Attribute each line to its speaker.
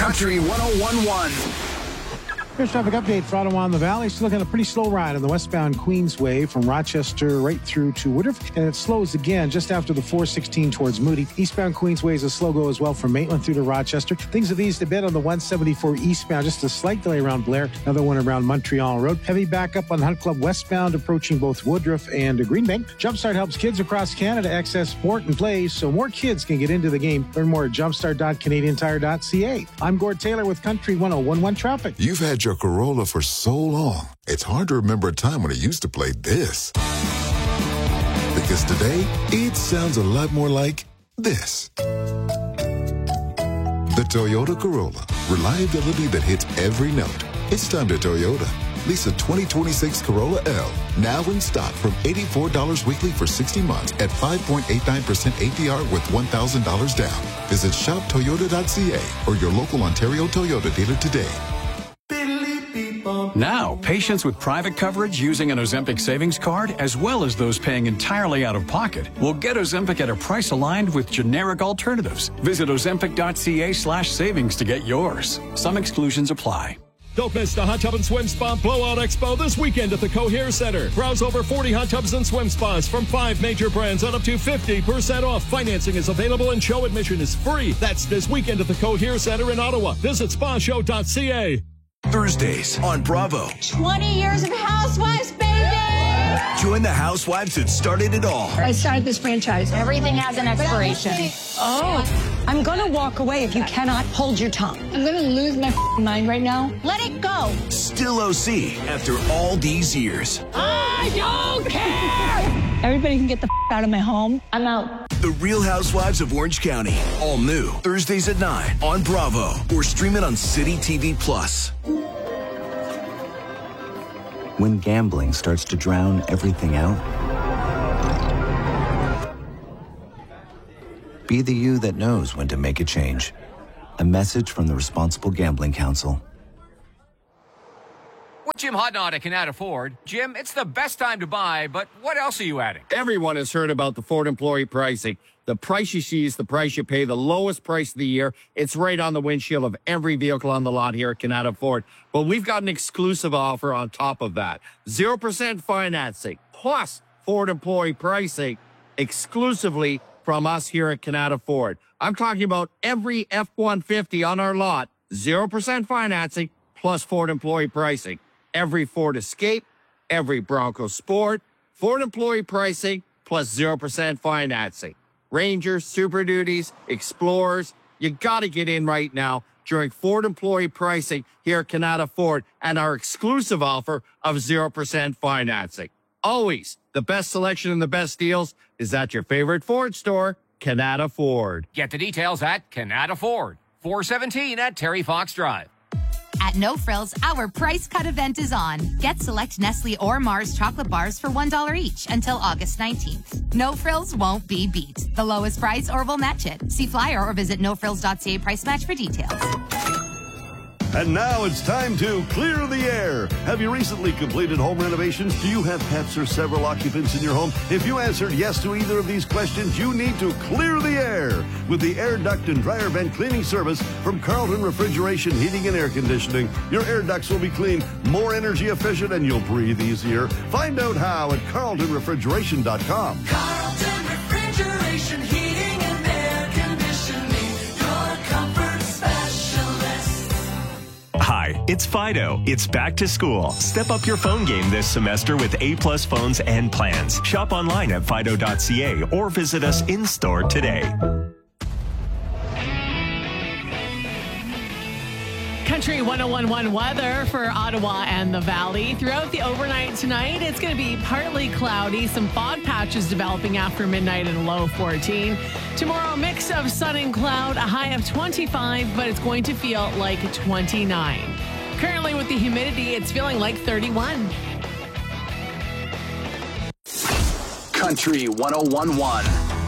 Speaker 1: Country 101.1.
Speaker 2: Here's traffic update for Ottawa and the Valley. Still looking at a pretty slow ride on the westbound Queensway from Rochester right through to Woodruff. And it slows again just after the 416 towards Moody. Eastbound Queensway is a slow go as well from Maitland through to Rochester. Things have eased a bit on the 174 eastbound. Just a slight delay around Blair. Another one around Montreal Road. Heavy backup on Hunt Club westbound approaching both Woodruff and Greenbank. Jumpstart helps kids across Canada access sport and play so more kids can get into the game. Learn more at jumpstart.canadiantire.ca. I'm Gord Taylor with Country 101.1 Traffic.
Speaker 3: You've had your Corolla for so long, it's hard to remember a time when it used to play this. Because today, it sounds a lot more like this. The Toyota Corolla. Reliability that hits every note. It's time to Toyota. Lease a 2026 Corolla L. Now in stock from $84 weekly for 60 months at 5.89% APR with $1,000 down. Visit shoptoyota.ca or your local Ontario Toyota dealer today.
Speaker 4: Now, patients with private coverage using an Ozempic savings card, as well as those paying entirely out of pocket, will get Ozempic at a price aligned with generic alternatives. Visit ozempic.ca/savings to get yours. Some exclusions apply.
Speaker 5: Don't miss the Hot Tub and Swim Spa Blowout Expo this weekend at the Cohere Center. Browse over 40 hot tubs and swim spas from 5 major brands on up to 50% off. Financing is available and show admission is free. That's this weekend at the Cohere Center in Ottawa. Visit spashow.ca.
Speaker 1: Thursdays on Bravo.
Speaker 6: 20 years of Housewives, baby!
Speaker 1: Join the housewives that started it all.
Speaker 6: I started this franchise. Everything has an expiration.
Speaker 7: Oh, I'm going to walk away if you cannot hold your tongue.
Speaker 6: I'm going to lose my mind right now. Let it go.
Speaker 1: Still OC after all these years.
Speaker 6: I don't care! Everybody can get the out of my home. I'm out.
Speaker 1: The Real Housewives of Orange County. All new. Thursdays at 9 on Bravo. Or stream it on City TV Plus.
Speaker 8: When gambling starts to drown everything out, be the you that knows when to make a change. A message from the Responsible Gambling Council.
Speaker 9: With Jim Hodnott at Canada Ford. Jim, it's the best time to buy, but what else are you adding?
Speaker 10: Everyone has heard about the Ford employee pricing. The price you see is the price you pay, the lowest price of the year. It's right on the windshield of every vehicle on the lot here at Canada Ford. But we've got an exclusive offer on top of that. 0% financing plus Ford employee pricing exclusively from us here at Canada Ford. I'm talking about every F-150 on our lot, 0% financing plus Ford employee pricing. Every Ford Escape, every Bronco Sport, Ford employee pricing plus 0% financing. Rangers, Super Duties, Explorers, you got to get in right now during Ford employee pricing here at Canada Ford and our exclusive offer of 0% financing. Always the best selection and the best deals is at your favorite Ford store, Canada Ford.
Speaker 9: Get the details at Canada Ford, 417 at Terry Fox Drive.
Speaker 11: At No Frills, our price cut event is on. Get select Nestle or Mars chocolate bars for $1 each until August 19th. No Frills won't be beat. The lowest price or we'll match it. See flyer or visit nofrills.ca price match for details.
Speaker 12: And now it's time to clear the air. Have you recently completed home renovations? Do you have pets or several occupants in your home? If you answered yes to either of these questions, you need to clear the air with the air duct and dryer vent cleaning service from Carlton Refrigeration Heating and Air Conditioning. Your air ducts will be clean, more energy efficient, and you'll breathe easier. Find out how at carltonrefrigeration.com.
Speaker 13: Carlton Refrigeration Heating and Air Conditioning, your comfort specialist.
Speaker 14: Hi, it's Fido. It's back to school. Step up your phone game this semester with A-plus phones and plans. Shop online at fido.ca or visit us in-store today.
Speaker 15: Country 101.1 weather for Ottawa and the Valley. Throughout the overnight tonight, it's going to be partly cloudy. Some fog patches developing after midnight and a low 14. Tomorrow, mix of sun and cloud, a high of 25, but it's going to feel like 29. Currently with the humidity, it's feeling like 31.
Speaker 1: Country 101.1.